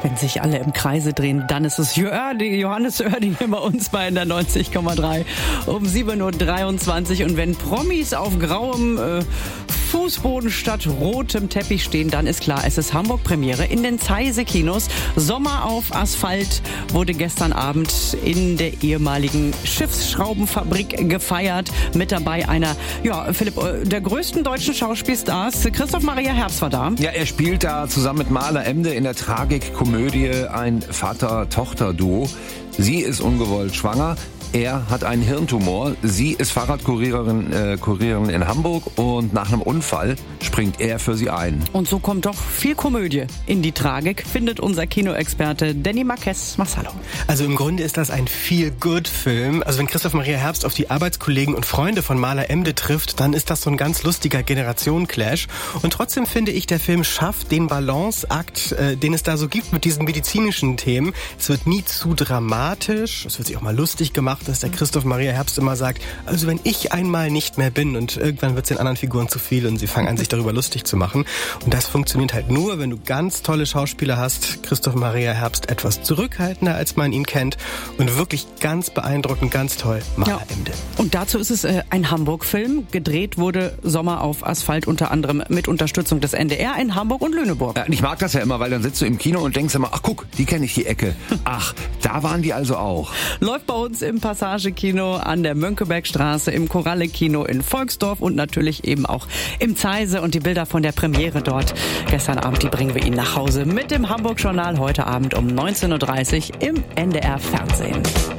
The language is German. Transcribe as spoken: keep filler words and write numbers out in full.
Wenn sich alle im Kreise drehen, dann ist es Johannes Oerding hier bei uns bei der neunzig Komma drei um sieben Uhr dreiundzwanzig. Und wenn Promis auf grauem äh, Fußboden statt rotem Teppich stehen, dann ist klar, es ist Hamburg-Premiere in den Zeise-Kinos. Sommer auf Asphalt wurde gestern Abend in der ehemaligen Schiffsschraubenfabrik gefeiert. Mit dabei einer, ja, Philipp, der größten deutschen Schauspielstars. Christoph Maria Herbst war da. Ja, er spielt da zusammen mit Maler Emde in der Tragikkomödie ein Vater-Tochter-Duo. Sie ist ungewollt schwanger. Er hat einen Hirntumor. Sie ist Fahrradkuriererin äh, Kuriererin in Hamburg und nach einem Unfall springt er für sie ein. Und so kommt doch viel Komödie in die Tragik, findet unser Kinoexperte Danny Marquez. Marcelo. Also im Grunde ist das ein Feel-Good-Film. Also wenn Christoph Maria Herbst auf die Arbeitskollegen und Freunde von Maler Emde trifft, dann ist das so ein ganz lustiger Generationen-Clash. Und trotzdem finde ich, der Film schafft den Balanceakt, äh, den es da so gibt mit diesen medizinischen Themen. Es wird nie zu dramatisch, es wird sich auch mal lustig gemacht, dass der Christoph Maria Herbst immer sagt, also wenn ich einmal nicht mehr bin und irgendwann wird es den anderen Figuren zu viel und sie fangen an, sich darüber lustig zu machen. Und das funktioniert halt nur, wenn du ganz tolle Schauspieler hast. Christoph Maria Herbst etwas zurückhaltender, als man ihn kennt und wirklich ganz beeindruckend, ganz toll. Maler Emde. Ja. Und dazu ist es äh, ein Hamburg-Film. Gedreht wurde Sommer auf Asphalt unter anderem mit Unterstützung des N D R in Hamburg und Lüneburg. Ja, ich mag das ja immer, weil dann sitzt du im Kino und denkst immer, ach guck, die kenne ich, die Ecke. Ach, da waren die also auch. Läuft bei uns im Passagekino an der Mönckebergstraße, im Koralle-Kino in Volksdorf und natürlich eben auch im Zeise. Und die Bilder von der Premiere dort gestern Abend, die bringen wir Ihnen nach Hause mit dem Hamburg-Journal heute Abend um neunzehn Uhr dreißig im N D R Fernsehen.